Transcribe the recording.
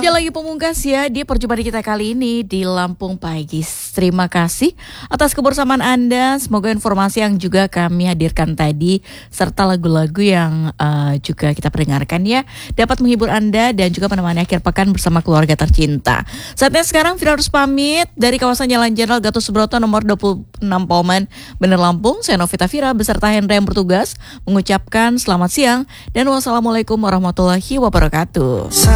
aja lagi pemungkas ya di perjumpaan kita kali ini di Lampung Pagi. Terima kasih atas kebersamaan Anda. Semoga informasi yang juga kami hadirkan tadi serta lagu-lagu yang juga kita perdengarkan ya dapat menghibur Anda dan juga menemani akhir pekan bersama keluarga tercinta. Saatnya sekarang Fira harus pamit dari kawasan Jalan Jenderal Gatot Subroto nomor 26 Pauman, Bener Lampung. Saya Novita Fira beserta Hendra yang bertugas mengucapkan selamat siang dan wassalamualaikum warahmatullahi wabarakatuh.